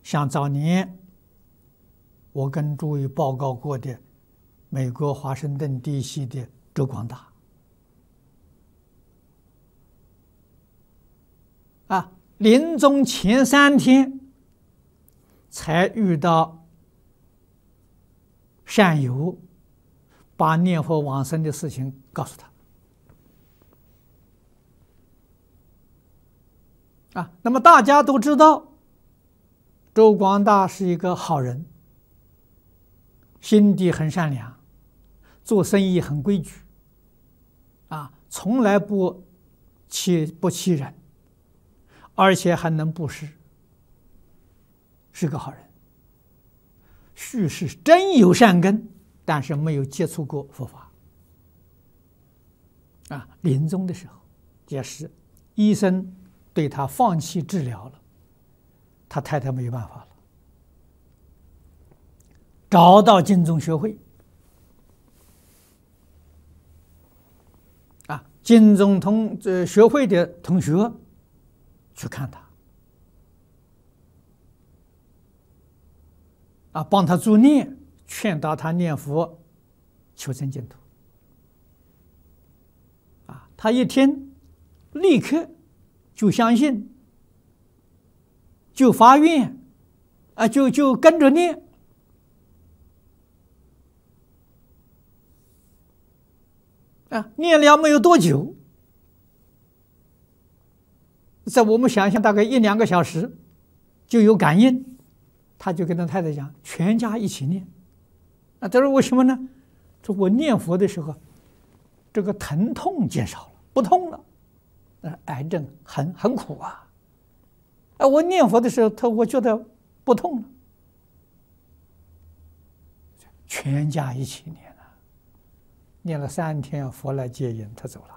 像早年我跟诸位报告过的美国华盛顿地区的周广达，临终前3天才遇到善友，把念佛往生的事情告诉他。那么大家都知道，周广达是一个好人，心地很善良，做生意很规矩，从来不欺人，而且还能布施，是个好人。叙是真有善根，但是没有接触过佛法。临终的时候，也是医生对他放弃治疗了，他太太没有办法了，找到净宗学会，净宗学会的同学去看他，帮他助念，劝导他念佛，求生净土。他一听，立刻就相信，就发愿，就跟着念。念了没有多久，在我们想象大概1-2个小时就有感应，他就跟他太太讲，全家一起念。他说为什么呢？说我念佛的时候，这个疼痛减少了，不痛了。癌症很苦啊！我念佛的时候，我觉得不痛了。全家一起念了，念了3天，佛来接引，他走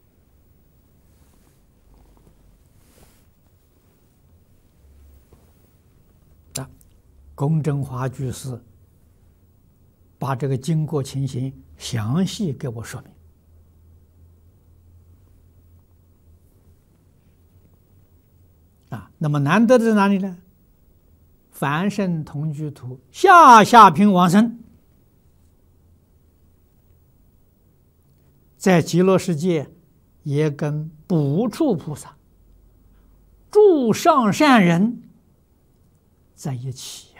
了。龚正华居士把这个经过情形详细给我说明。那么难得的在哪里呢？凡圣同居土下品往生，在极乐世界也跟补处菩萨、诸上善人在一起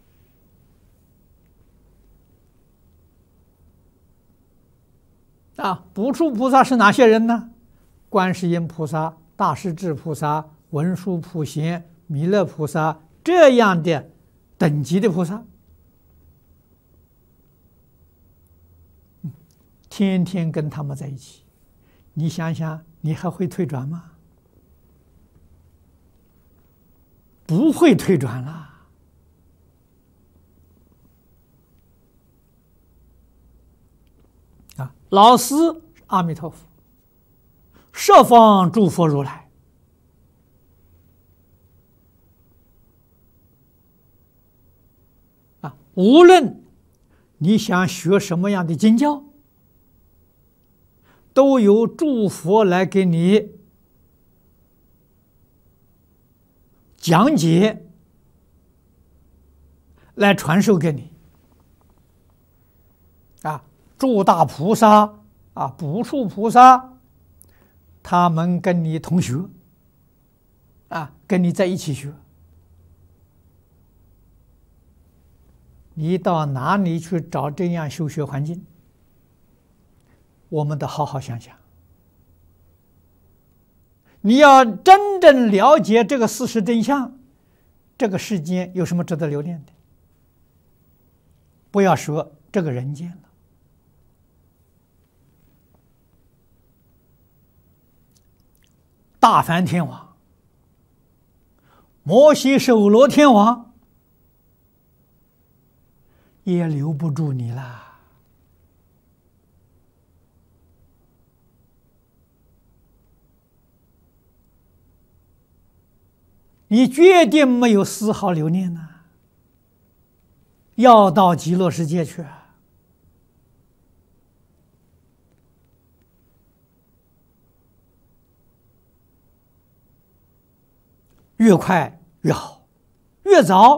补处菩萨是哪些人呢？观世音菩萨、大势至菩萨、文殊普贤、弥勒菩萨这样的等级的菩萨，天天跟他们在一起，你想想，你还会退转吗？不会退转了。老师阿弥陀佛，十方诸佛如来。无论你想学什么样的经教，都由诸佛来给你讲解，来传授给你。诸大菩萨补处菩萨，他们跟你同学，跟你在一起学。你到哪里去找这样修学环境？我们得好好想想。你要真正了解这个事实真相，这个世间有什么值得留恋的？不要说这个人间了。大梵天王、摩悉首罗天王也留不住你了。你决定没有丝毫留念呢，要到极乐世界去。越快越好，越早